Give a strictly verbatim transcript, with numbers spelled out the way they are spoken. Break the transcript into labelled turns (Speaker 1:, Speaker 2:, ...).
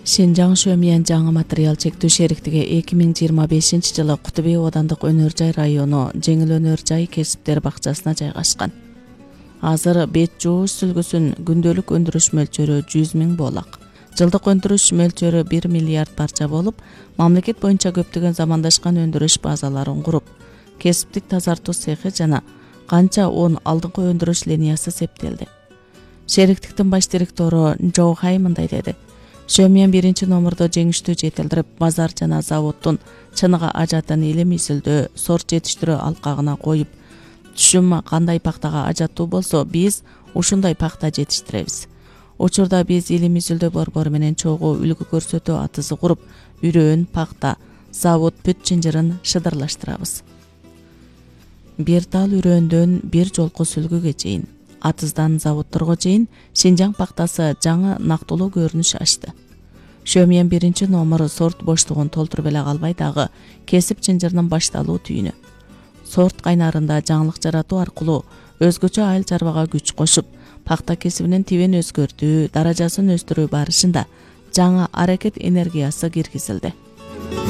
Speaker 1: Шинжаң Шөмиян жаңы материал чектүү шериктиги эки миң жыйырма бешинчи жылы Кутуби оодандык өнөр жай району жеңил өнөр жай кесиптер бакчасына жайгашкан. Азыр бет жууш сүлгүсүн күндөлүк өндүрүш мөлчөрү жүз миң боолак. Жылдык өндүрүш мөлчөрү бир миллиард парча болуп, мамлекет боюнча көптөгөн замандашкан өндүрүш базаларын куруп, кесиптик тазартуу цехи жана канча он алдыңкы өндүрүш линиясы септелди. Шериктиктин баш директору Джо Хай мындай деди: Шөмиян биринчи номурду жеңиштүү жетилдирип, базар жана заводдун чыныга ажатын илим изилдөө, сорт жетиштирүү алкагына коюп, түшүм кандай пактага ажаттуу болсо, биз ушундай пакта жетиштиребиз. Учурда биз илим изилдөө борбору менен чогуу үлгү көрсөтүү атызы куруп, үрөөн, пакта, завод бүт чынжырын шыдырлаштырабыз. Бир тал үрөөндөн бир жолку сүлгүгө чейин, атыздан заводторго чейин Шинжаң пактасы жаңы нактылуу көрүнүш ачты. Шөмиян биринчи номуру сорт боштугун толтуруп эле калбай дагы кесип чынжырынын башталуу түйүнү. Сорт кайнарында жаңылык жаратуу аркылуу өзгөчө айыл чарбага күч кошуп, пакта кесибинин тибин өзгөртүү, даражасын өстүрүү барышында жаңы аракет энергиясы киргизилди.